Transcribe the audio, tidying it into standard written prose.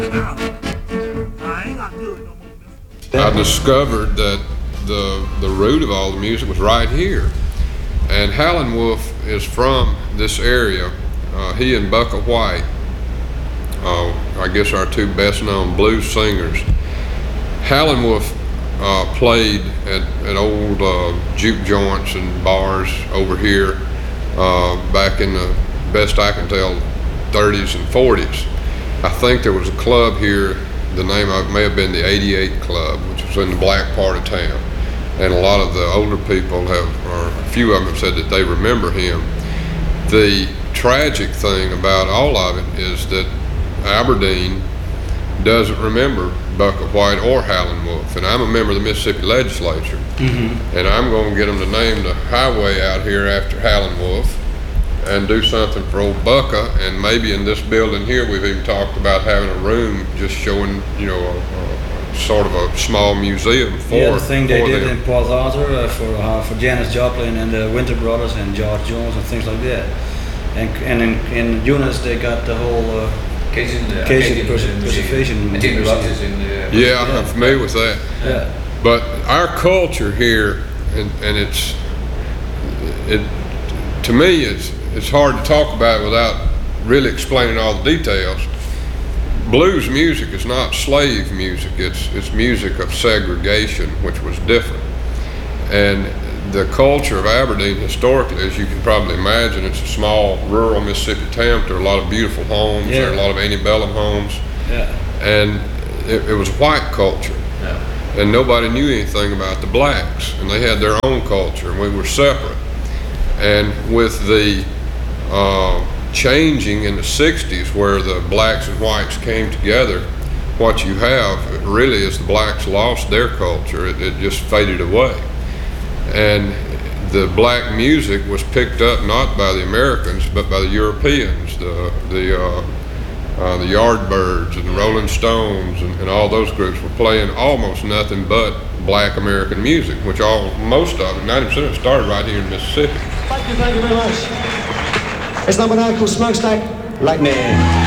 I discovered that the root of all the music was right here. And Howlin' Wolf is from this area. He and Bukka White, I guess our two best known blues singers. Howlin' Wolf played at old juke joints and bars over here back in the, best I can tell, 30s and 40s. I think there was a club here, the name of it may have been the 88 Club, which was in the black part of town. And a lot of the older people have, or a few of them have said that they remember him. The tragic thing about all of it is that Aberdeen doesn't remember Bukka White or Howlin' Wolf. And I'm a member of the Mississippi Legislature. Mm-hmm. And I'm going to get them to name the highway out here after Howlin' Wolf and do something for old Bukka. And maybe in this building here, we've even talked about having a room just showing, you know, sort of a small museum for the thing they did them. in Port Arthur for Janis Joplin and the Winter Brothers and George Jones and things like that. And in Eunice they got the whole Cajun preservation. Yeah, I'm familiar with that. Yeah. But our culture here, and it's to me it's hard to talk about it without really explaining all the details. Blues music is not slave music, it's music of segregation, which was different. And the culture of Aberdeen historically, as you can probably imagine, it's a small rural Mississippi town. There are a lot of beautiful homes, there are a lot of antebellum homes. Yeah. And it was a white culture. Yeah. And nobody knew anything about the blacks, and they had their own culture, and we were separate. And with the changing in the 60s where the blacks and whites came together, what you have really is the blacks lost their culture. It just faded away. And the black music was picked up not by the Americans but by the Europeans, the Yardbirds and the Rolling Stones and all those groups were playing almost nothing but black American music, which most of it, 90% of it started right here in Mississippi. Thank you very much. It's number 9 called Smokestack Lightning.